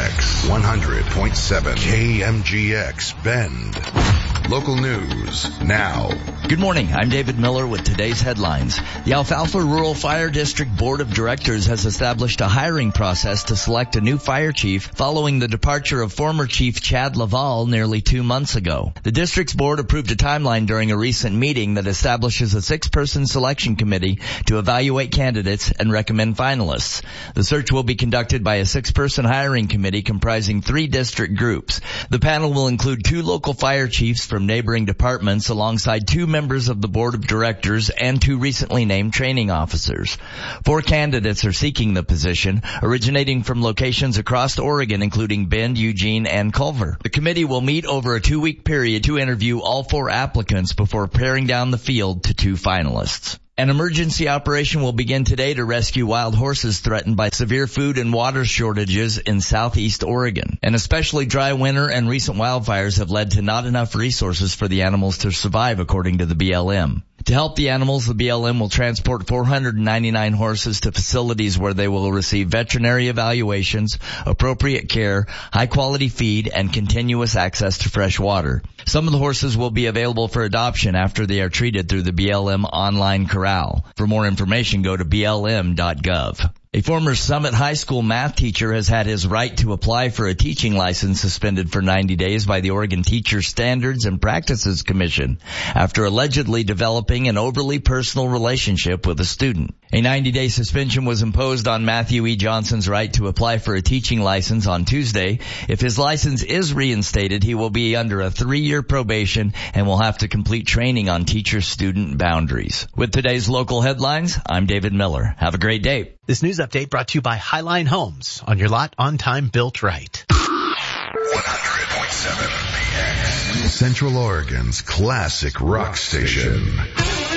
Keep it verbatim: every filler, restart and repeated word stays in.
X one hundred point seven K M G X Bend. Local news now. Good morning. I'm David Miller with today's headlines. The Alfalfa Rural Fire District Board of Directors has established a hiring process to select a new fire chief following the departure of former Chief Chad Laval nearly two months ago. The district's board approved a timeline during a recent meeting that establishes a six-person selection committee to evaluate candidates and recommend finalists. The search will be conducted by a six-person hiring committee comprising three district groups. The panel will include two local fire chiefs from neighboring departments alongside two members of the board of directors and two recently named training officers. Four candidates are seeking the position, originating from locations across Oregon, including Bend, Eugene, and Culver. The committee will meet over a two-week period to interview all four applicants before paring down the field to two finalists. An emergency operation will begin today to rescue wild horses threatened by severe food and water shortages in southeast Oregon. An especially dry winter and recent wildfires have led to not enough resources for the animals to survive, according to the B L M. To help the animals, the B L M will transport four hundred ninety-nine horses to facilities where they will receive veterinary evaluations, appropriate care, high-quality feed, and continuous access to fresh water. Some of the horses will be available for adoption after they are treated through the B L M online corral. For more information, go to B L M dot gov. A former Summit High School math teacher has had his right to apply for a teaching license suspended for ninety days by the Oregon Teacher Standards and Practices Commission after allegedly developing an overly personal relationship with a student. A ninety-day suspension was imposed on Matthew E. Johnson's right to apply for a teaching license on Tuesday. If his license is reinstated, he will be under a three-year probation and will have to complete training on teacher-student boundaries. With today's local headlines, I'm David Miller. Have a great day. This news update brought to you by Highline Homes. On your lot, on time, built right. one hundred point seven K X. Central Oregon's classic rock station.